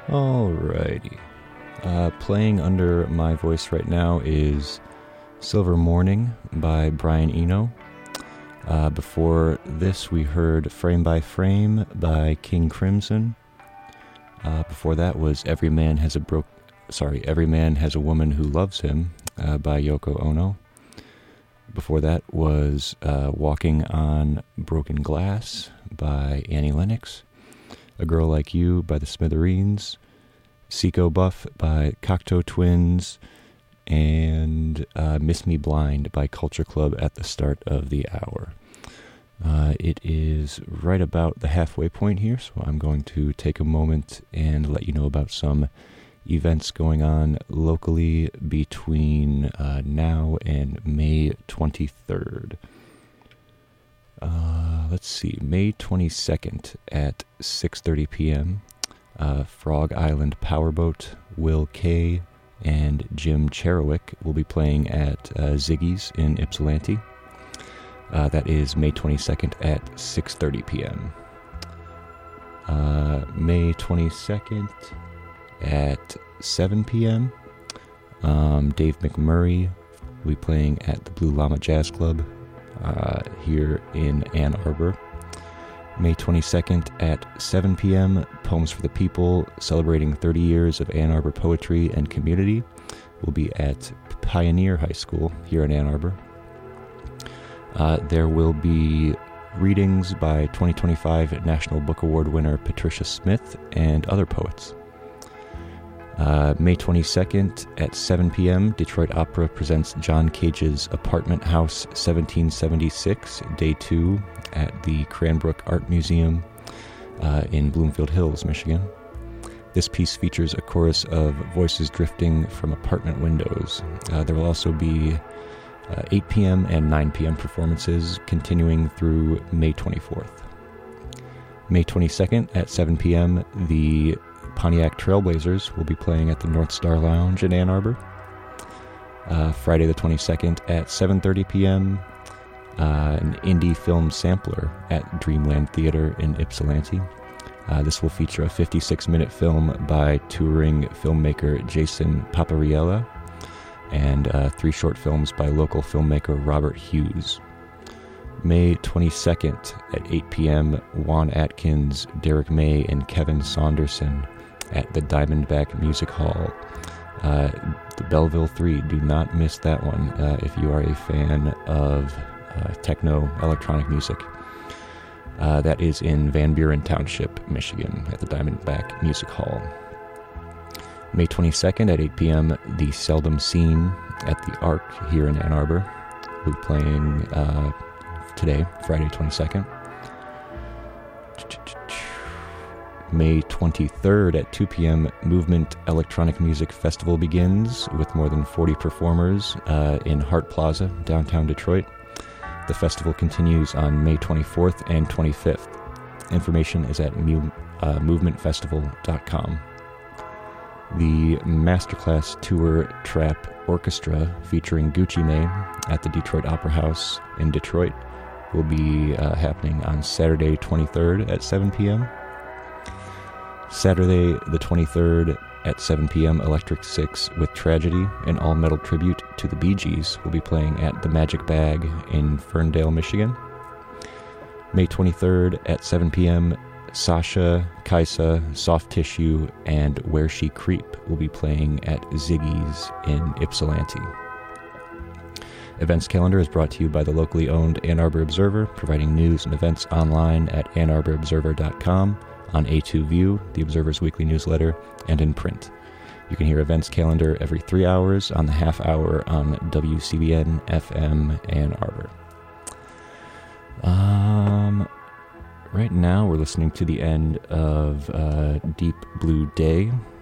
Alrighty. Playing under my voice right now is Silver Morning by Brian Eno. Before this, we heard Frame by Frame by King Crimson. Before that was Every Man Has a Woman Who Loves Him by Yoko Ono. Before that was Walking on Broken Glass by Annie Lennox. A Girl Like You by the Smithereens. Seco Buff by Cocteau Twins. And Miss Me Blind by Culture Club at the start of the hour. It is right about the halfway point here, so I'm going to take a moment and let you know about some events going on locally between now and May 23rd. Let's see, May 22nd at 6:30 p.m., Frog Island Powerboat, Will Kay, and Jim Cherowick will be playing at Ziggy's in Ypsilanti. That is May 22nd at 6:30 p.m. May 22nd at 7 p.m., Dave McMurray will be playing at the Blue Llama Jazz Club here in Ann Arbor. May 22nd at 7 p.m., Poems for the People, celebrating 30 years of Ann Arbor poetry and community, will be at Pioneer High School here in Ann Arbor. There will be readings by 2025 National Book Award winner Patricia Smith and other poets. May 22nd at 7 p.m., Detroit Opera presents John Cage's Apartment House 1776, Day 2, at the Cranbrook Art Museum in Bloomfield Hills, Michigan. This piece features a chorus of voices drifting from apartment windows. There will also be 8 p.m. and 9 p.m. performances continuing through May 24th. May 22nd at 7 p.m., the Pontiac Trailblazers will be playing at the North Star Lounge in Ann Arbor. Friday the 22nd at 7:30 p.m., an indie film sampler at Dreamland Theater in Ypsilanti. This will feature a 56-minute film by touring filmmaker Jason Papariella and 3 short films by local filmmaker Robert Hughes. May 22nd at 8 p.m., Juan Atkins, Derek May, and Kevin Saunderson at the Diamondback Music Hall. The Belleville 3, do not miss that one if you are a fan of techno electronic music. That is in Van Buren Township, Michigan, at the Diamondback Music Hall. May 22nd at 8 p.m., The Seldom Seen at the Arc here in Ann Arbor. We'll be playing today, Friday 22nd. May 23rd at 2 p.m., Movement Electronic Music Festival begins with more than 40 performers in Hart Plaza, downtown Detroit. The festival continues on May 24th and 25th. Information is at movementfestival.com. The Masterclass Tour Trap Orchestra featuring Gucci Mane at the Detroit Opera House in Detroit will be happening on Saturday 23rd at 7 p.m. Saturday the 23rd at 7 p.m., Electric Six with Tragedy, an all-metal tribute to the Bee Gees, will be playing at the Magic Bag in Ferndale, Michigan. May 23rd at 7 p.m., Sasha, Kaisa, Soft Tissue, and Where She Creep will be playing at Ziggy's in Ypsilanti. Events calendar is brought to you by the locally owned Ann Arbor Observer, providing news and events online at AnnArborObserver.com, on A2View, the Observer's weekly newsletter, and in print. You can hear events calendar every 3 hours on the half hour on WCBN FM Ann Arbor. Right now we're listening to the end of Deep Blue Day